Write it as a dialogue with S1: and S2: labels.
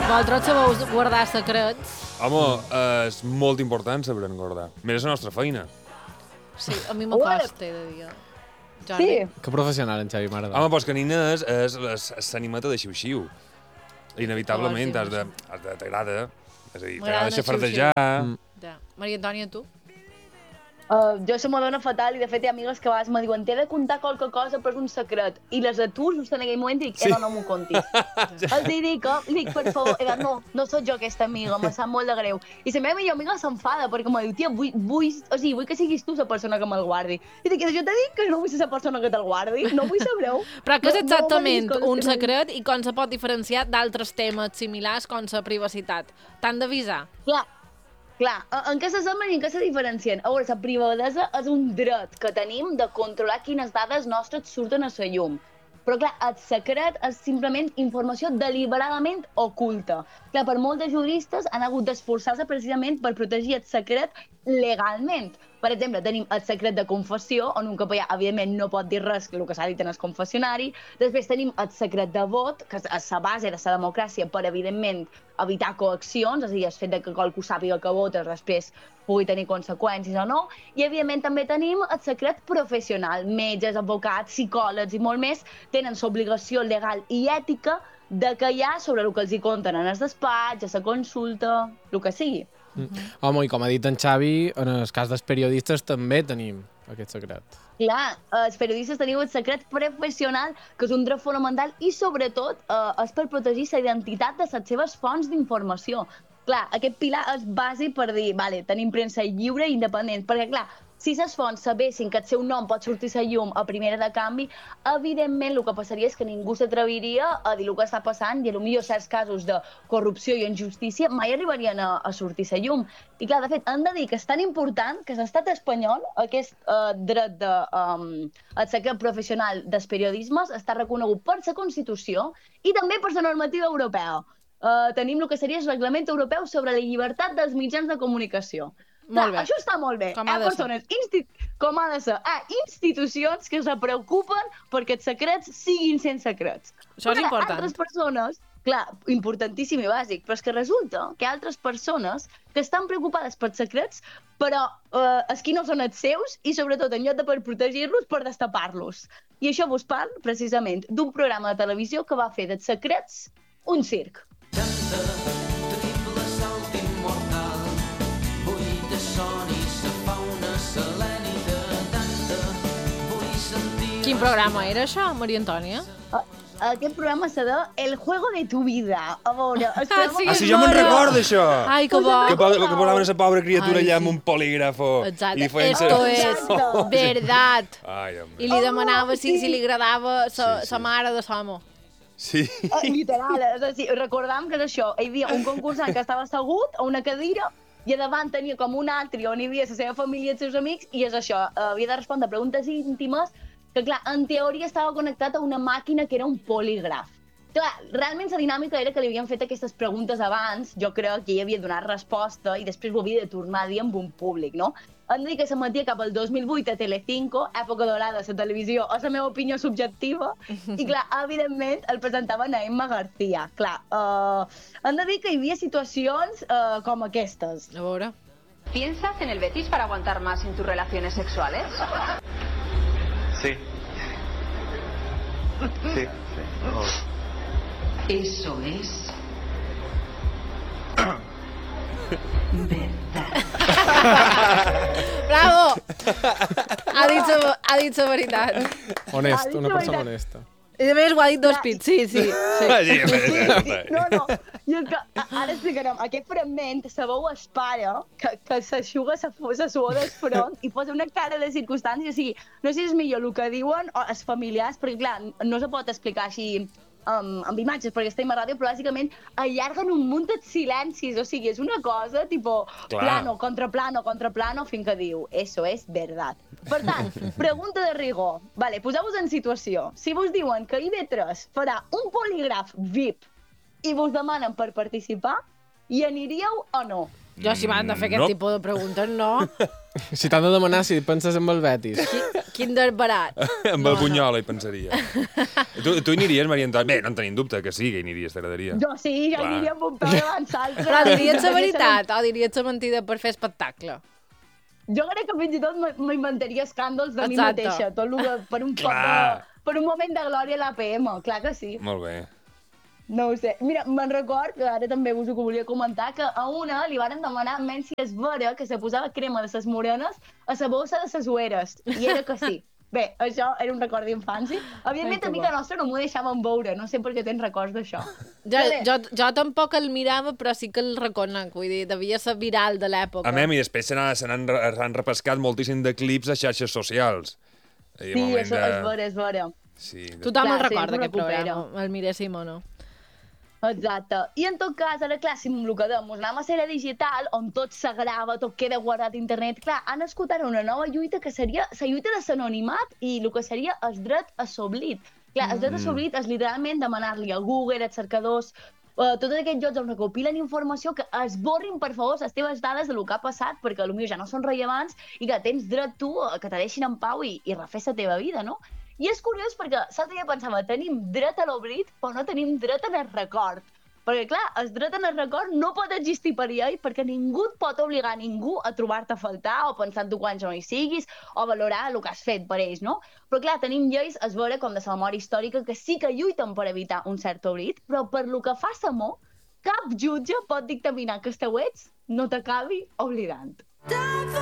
S1: Vosaltres sabeu guardar secrets?
S2: Home, és molt important saber guardar. Més la nostra feina.
S1: Sí, a mi me costa, he de dir. Jordi?
S3: Sí.
S4: Que professional, en Xavi, m'agrada.
S2: Home, doncs que Nines és l'animeta de xiu-xiu. Inevitablement t'agrada. És a dir, t'agrada xafardejar.
S1: Ja. Maria Antònia, tu?
S3: Jo soc una dona fatal i de fet hi ha amigues que a vegades me diuen t'he de contar qualque cosa però és un secret i les aturs just en aquell moment i dic, no m'ho contis. Els dic, per favor, no sóc jo aquesta amiga, me sap molt de greu. I la meva millor amiga s'enfada perquè me diu, tia, vull que siguis tu la persona que me'l guardi. I dic, jo t'he dit que no vull ser la persona que te'l guardi, no vull saber-ho.
S1: Però què és exactament un secret i com se pot diferenciar d'altres temes similars com la privacitat? T'han d'avisar?
S3: Clar, en què s'assemblen i en què se diferencien? A veure, la privadesa és un dret que tenim de controlar quines dades nostres surten a la llum. Però clar, el secret és simplement informació deliberadament oculta. Clar, per molts de juristes han hagut d'esforçar-se precisament per protegir el secret legalment. Per exemple, tenim el secret de confessió, on un capellà, evidentment, no pot dir res el que s'ha dit en el confessionari. Després tenim el secret de vot, que és la base de la democràcia per, evidentment, evitar coaccions, és a dir, el fet que qualcú sàpiga que votes després pugui tenir conseqüències o no. I, evidentment, també tenim el secret professional. Metges, advocats, psicòlegs i molt més tenen l'obligació legal i ètica de callar sobre el que els hi conten en el despatx, a la consulta, el que sigui.
S4: Home, i com ha dit en Xavi, en el cas dels periodistes també tenim aquest secret.
S3: Clar, els periodistes teniu el secret professional, que és un dret fonamental i, sobretot, és per protegir la identitat de les seves fonts d'informació. Clar, aquest pilar és bàsic per dir, vale, tenim premsa lliure i independent, perquè, clar, si les fonts sabessin que el seu nom pot sortir a llum a primera de canvi, evidentment el que passaria és que ningú s'atreviria a dir el que està passant i potser certs casos de corrupció i injustícia mai arribarien a sortir a llum. I clar, de fet, hem de dir que és tan important que l'estat espanyol, aquest dret al secret professional dels periodismes, està reconegut per la Constitució i també per la normativa europea. Tenim el que seria el Reglament Europeu sobre la llibertat dels mitjans de comunicació.
S1: Molt bé.
S3: Això està molt bé.
S1: Com ha de
S3: persones, com ha de ser. Institucions que se preocupen perquè els secrets siguin sense secrets.
S1: Això és important.
S3: Altres persones, clar, importantíssim i bàsic, però és que resulta que hi ha altres persones que estan preocupades per secrets, però els qui no són els seus i, sobretot, en lloc de per protegir-los, per destapar-los. I això vos parlo, precisament, d'un programa de televisió que va fer dels secrets un circ.
S1: Quin programa era això, Maria Antònia?
S3: Aquest programa se de El juego de tu vida. A veure,
S2: Sí, jo me'n recordo, això.
S1: Ai, que bo.
S2: Que posaven la pobra criatura allà amb un polígrafo.
S1: Exacte.
S2: I feien
S1: Esto es verdad.
S2: Ai, home.
S1: I li demanava si li agradava sa mare de l'home.
S2: Sí.
S3: Literal, és a dir, recordam que és això. Hi havia un concursant que estava assegut a una cadira i a davant tenia com un atri on hi havia la seva família i els seus amics i és això, havia de respondre preguntes íntimes que, clar, en teoria estava connectat a una màquina que era un polígraf. Clar, realment la dinàmica era que li havien fet aquestes preguntes abans, jo crec que ell havia donat resposta i després ho havia de tornar a dir amb un públic, no? Hem de dir que s'emetia cap al 2008 a Telecinco, època dorada de la televisió, és la meva opinió subjectiva, i clar, evidentment el presentava Naima García. Clar, hem de dir que hi havia situacions com aquestes.
S1: A veure.
S5: ¿Piensas en el Betis para aguantar más en tus relaciones sexuales?
S6: Sí. Sí. Oh.
S5: Eso es verdad.
S1: Bravo! Ha dit la veritat.
S4: Honest, una persona honesta.
S1: I a més ho ha dit dos pits, sí.
S3: No. I és que, ara explicarem, aquest fragment, sabeu el pare que s'aixuga la suor del front i posa una cara de circumstància, o sigui, no sé si és millor el que diuen o els familiars, perquè clar, no se pot explicar així amb imatges, perquè estem a ràdio, però bàsicament allarguen un munt de silencis, o sigui, és una cosa, tipo, plano, contraplano, fins que diu, eso es verdad. Per tant, pregunta de rigor. Vale, poseu-vos en situació. Si vos diuen que IB3 farà un polígraf VIP i vos demanen per participar, hi aniríeu o no?
S1: Jo, si m'han de fer aquest tipus de preguntes, no.
S4: Si t'han de demanar si penses en el Betis.
S1: Quin desbarat.
S2: Amb el Bunyola, hi pensaria. Tu hi aniries, Maria Antònia? Bé, no en tenim dubte que sí, que hi aniries, t'agradaria.
S3: Jo sí, jo aniria amb un peu d'avançar.
S1: Però diries la veritat o diries la mentida per fer espectacle?
S3: Jo crec que fins i tot m'inventaria escàndols de mi
S1: Exacte.
S3: mateixa, tot el que per un moment de glòria a l'APM, clar que sí.
S2: Molt bé.
S3: No ho sé. Mira, me'n record, que ara també us ho volia comentar, que a una li varen demanar menys si és vera que se posava crema de ses morenes a sa bossa de ses ueres. I era que sí. Bé, això era un record d'infància. Evidentment, a mi que nostra no m'ho deixaven veure. No sé per què tens records d'això.
S1: Jo tampoc el mirava, però sí que el reconec. Vull dir, devia ser viral de l'època.
S2: A mi, i després se n'han repescat moltíssim de clips a xarxes socials.
S3: Sí, això és vera, és vera.
S2: Sí,
S1: Tothom el
S3: Clar,
S1: recorda,
S3: sí,
S1: aquest programa. El miréssim o no.
S3: Exacte. I en tot cas, ara, clar, si el que dèiem, anem a ser digital, on tot s'agrava, tot queda guardat a internet, clar, han nascut ara una nova lluita que seria la lluita de l'anonimat i el que seria el dret a s'oblit. Clar, el dret a s'oblit és literalment demanar-li a Google, als cercadors, tots aquests llocs on recopilen informació que esborrin, per favor, les teves dades del que ha passat, perquè potser ja no són rellevants i que tens dret tu que te deixin en pau i refer la teva vida, no? I és curiós perquè l'altre dia pensava, tenim dret a l'oblit, però no tenim dret en el record. Perquè, clar, el dret en el record no pot existir per llei perquè ningú et pot obligar a ningú a trobar-te a faltar o pensar en tu quan ja no hi siguis o valorar el que has fet per ells, no? Però, clar, tenim lleis, es veure, com de la memòria històrica, que sí que lluiten per evitar un cert oblit, però per lo que fa l'amor, cap jutge pot dictaminar que esteu ets no t'acabi oblidant.